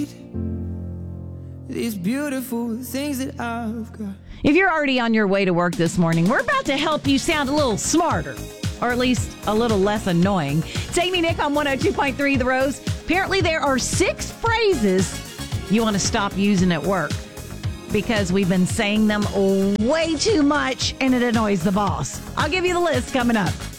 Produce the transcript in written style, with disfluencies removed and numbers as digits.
these beautiful things that I've got. If you're already on your way to work this morning, we're about to help you sound a little smarter, or at least a little less annoying. It's Amy Nick on 102.3 The Rose. Apparently there are 6 phrases you want to stop using at work because we've been saying them way too much and it annoys the boss. I'll give you the list coming up.